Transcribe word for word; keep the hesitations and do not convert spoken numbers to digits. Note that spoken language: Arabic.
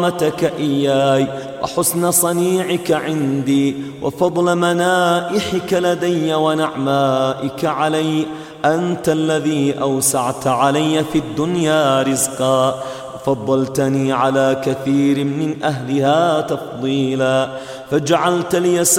رحمتك إياي وحسن صنيعك عندي وفضل منائحك لدي ونعمائك علي. أنت الذي أوسعت علي في الدنيا رزقا وفضلتني على كثير من أهلها تفضيلا، فجعلت لي